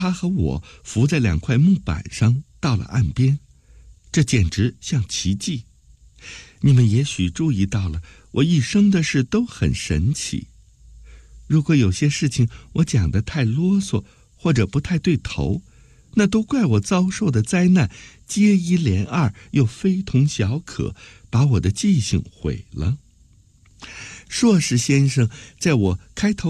他和我浮在2块木板上到了岸边，这简直像奇迹。你们也许注意到了，我一生的事都很神奇。如果有些事情我讲得太啰嗦，或者不太对头，那都怪我遭受的灾难接一连二，又非同小可，把我的记性毁了。硕士先生在我开头